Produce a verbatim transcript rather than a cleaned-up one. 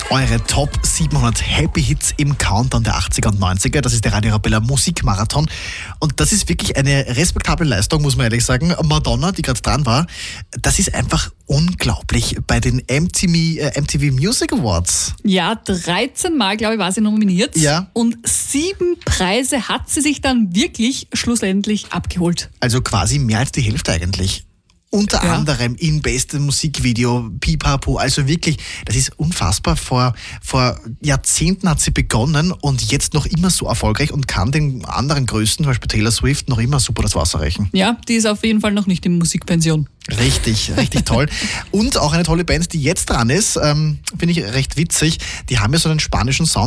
Eure Top siebenhundert Happy Hits im Countdown der achtziger und neunziger. Das ist der Radio Arabella Musikmarathon. Und das ist wirklich eine respektable Leistung, muss man ehrlich sagen. Madonna, die gerade dran war, das ist einfach unglaublich bei den M T V, äh, M T V Music Awards. Ja, dreizehn Mal, glaube ich, war sie nominiert. Ja. Und sieben Preise hat sie sich dann wirklich schlussendlich abgeholt. Also quasi mehr als die Hälfte eigentlich. Unter Ja. anderem in bestem Musikvideo, Pipapo, also wirklich, das ist unfassbar. Vor, vor Jahrzehnten hat sie begonnen und jetzt noch immer so erfolgreich und kann den anderen Größten, zum Beispiel Taylor Swift, noch immer super das Wasser reichen. Ja, die ist auf jeden Fall noch nicht in Musikpension. Richtig, richtig toll. Und auch eine tolle Band, die jetzt dran ist, ähm, finde ich recht witzig. Die haben ja so einen spanischen Sound.